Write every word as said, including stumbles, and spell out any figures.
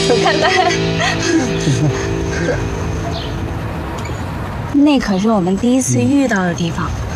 看看，那可是我们第一次遇到的地方。